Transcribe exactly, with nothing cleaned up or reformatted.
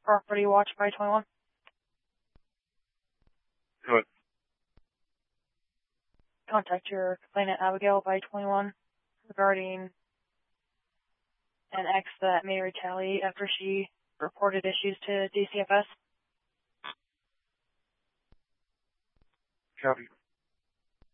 Property Watch by twenty-one. Go ahead. Contact your complainant Abigail by twenty-one regarding an ex that may retaliate after she reported issues to D C F S. Copy.